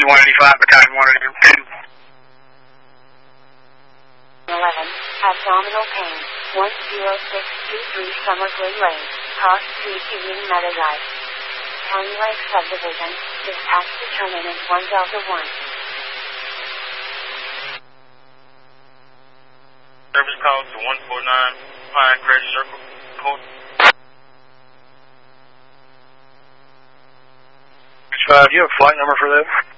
185, battalion 182. 11, abdominal pain, 10623 Summer Glen Lane, cost 3 Union Metadite. County Lake Subdivision, dispatch determinant 1 Delta 1. Service call to 149 Pinecrest Circle, code. 5, do you have a flight number for that?